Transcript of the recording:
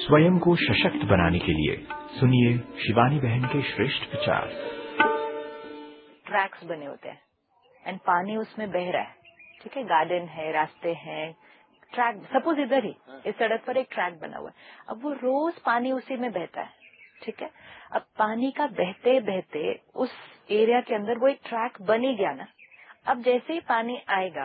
स्वयं को सशक्त बनाने के लिए सुनिए शिवानी बहन के श्रेष्ठ विचार। ट्रैक्स बने होते हैं एंड पानी उसमें बह रहा है, ठीक है, गार्डन है, रास्ते हैं, ट्रैक, सपोज इधर ही इस सड़क पर एक ट्रैक बना हुआ है, अब वो रोज पानी उसी में बहता है, ठीक है। अब पानी का बहते बहते उस एरिया के अंदर वो एक ट्रैक बन ही गया ना। अब जैसे ही पानी आएगा